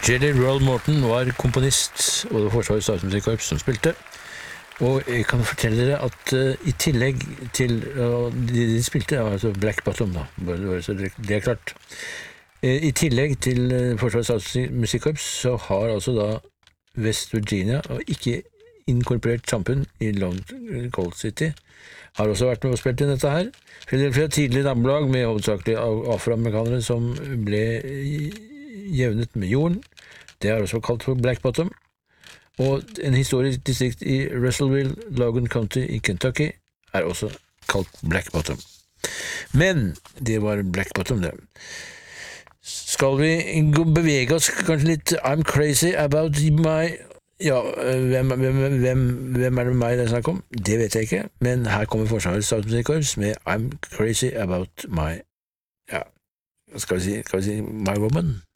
Jelly Roll Morton var komponist, og det var Forsvarets Statsmusikkorps som spilte. Og jeg kan fortelle dere at i tillegg til de spilte, altså Black Bottom da, så det klart. I tillegg til Forsvarets Statsmusikkorps så har altså da West Virginia, og ikke inkorporert samfunn i Long Cold City, har også vært med og spilt inn dette her. Philadelphia tidlig nabolag med hovedsakelig afroamerikanere som ble jevnet med jorden. Det er også kalt for Black Bottom. Og en historisk distrikt i Russellville, Logan County i Kentucky, er også kalt Black Bottom. Men det var Black Bottom, det. Skal vi bevege oss kanskje litt I'm crazy about my... Ja, hvem er det meg det er snakk om? Det vet jeg ikke, men her kommer Forsvarets Statsmusikkorps med I'm crazy about my... Ja, skal vi si my woman?